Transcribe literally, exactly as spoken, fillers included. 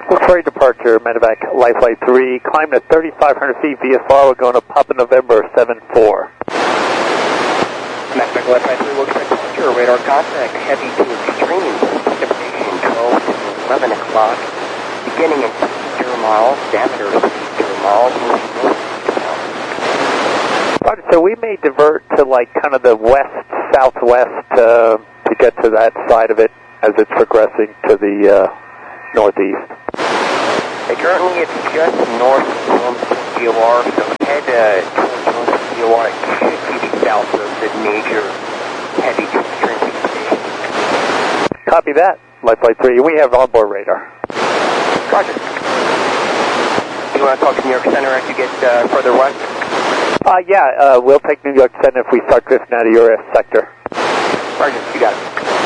Ferry departure, Medevac Life Flight three, climb to thirty-five hundred feet V F R, we're going to Papa November seven four. Medevac Life Flight three will expect departure, radar contact, heavy to extreme, precipitation twelve to eleven o'clock, beginning at zero miles, diameter zero miles, moving north. Roger, so we may divert to like kind of the west, southwest uh, to get to that side of it as it's progressing to the uh, northeast. Hey, currently it's just north of Columbus D O R, so head uh, towards Columbus D O R. It should keep you south of the major heavy extreme precipitation. Copy that, Life Flight three. We have onboard radar. Roger. Do you want to talk to New York Center as you get uh, further west? Uh, yeah, uh, we'll take New York Center if we start drifting out of your sector. Roger, you got it.